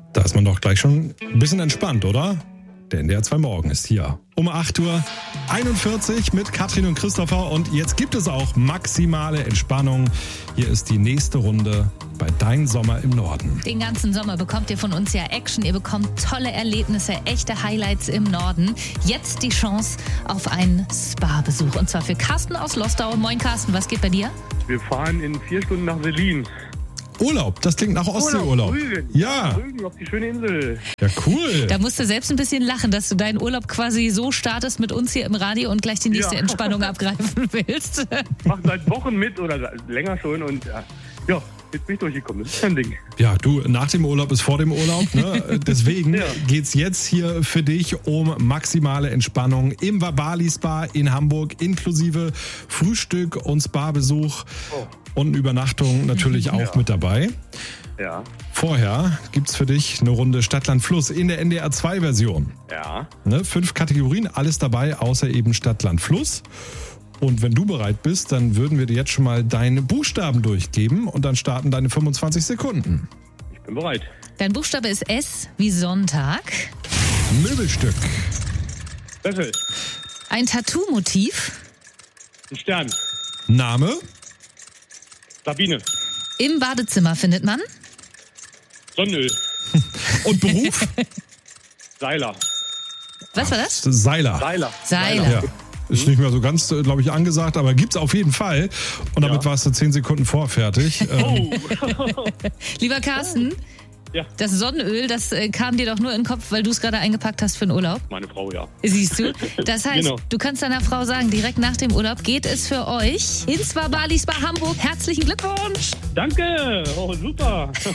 Da ist man doch gleich schon ein bisschen entspannt, oder? Der NDR 2 Morgen ist hier um 8.41 Uhr mit Katrin und Christopher. Und jetzt gibt es auch maximale Entspannung. Hier ist die nächste Runde bei Dein Sommer im Norden. Den ganzen Sommer bekommt ihr von uns ja Action. Ihr bekommt tolle Erlebnisse, echte Highlights im Norden. Jetzt die Chance auf einen Spa-Besuch. Und zwar für Carsten aus Lostau. Moin Carsten, was geht bei dir? Wir fahren in 4 Stunden nach Selin. Urlaub, das klingt nach Ostseeurlaub. Rügen. Ja. Rügen auf die schöne Insel. Ja, cool. Da musst du selbst ein bisschen lachen, dass du deinen Urlaub quasi so startest mit uns hier im Radio und gleich die nächste Ja. Entspannung abgreifen willst. Mache seit Wochen mit oder länger schon und ja, jetzt bin ich durchgekommen. Das ist kein Ding. Ja, du, nach dem Urlaub ist vor dem Urlaub. Ne? Deswegen Ja. geht's jetzt hier für dich um maximale Entspannung im Bali Spa in Hamburg, inklusive Frühstück und Spa-Besuch und eine Übernachtung natürlich auch mit dabei. Ja, Vorher gibt's für dich eine Runde Stadtland Fluss in der NDR 2 Version. ja. Ne? 5 Kategorien, alles dabei, außer eben Stadtland Fluss. Und wenn du bereit bist, dann würden wir dir jetzt schon mal deine Buchstaben durchgeben und dann starten deine 25 Sekunden. Ich bin bereit. Dein Buchstabe ist S wie Sonntag. Möbelstück. Sessel. Ein Tattoo-Motiv. Ein Stern. Name. Sabine. Im Badezimmer findet man. Sonnenöl. Und Beruf? Was war das? Seiler. Seiler. Ja. Ist nicht mehr so ganz, glaube ich, angesagt, aber gibt's auf jeden Fall. Und damit warst du 10 Sekunden vorfertig. Oh. Lieber Carsten, Ja. das Sonnenöl, das kam dir doch nur in den Kopf, weil du es gerade eingepackt hast für den Urlaub. Meine Frau, ja. Siehst du? Das heißt, Genau. du kannst deiner Frau sagen, direkt nach dem Urlaub geht es für euch ins Bali Spa Hamburg. Herzlichen Glückwunsch! Danke. Oh, super.